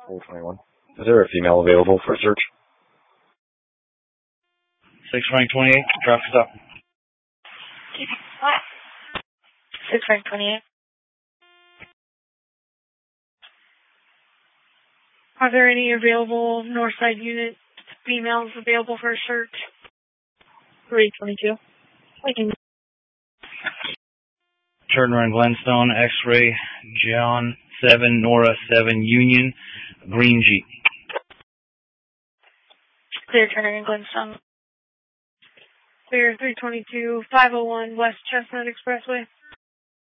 421. Is there a female available for a search? 6 rank 28, traffic stop. 6 rank 28. Are there any available Northside unit females available for a search? 322. Waiting. Turner and Glenstone, X-ray, John 7, Nora 7, Union, green Jeep. Clear Turner and Glenstone. Clear 322, 501 West Chestnut Expressway.